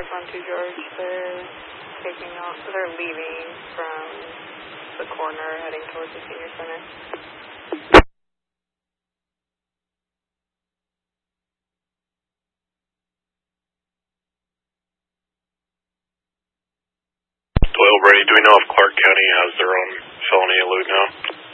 Northwest 12 George. They're leaving from the corner heading towards the senior center. 12 Brady, do we know if Clark County has their own felony elude now?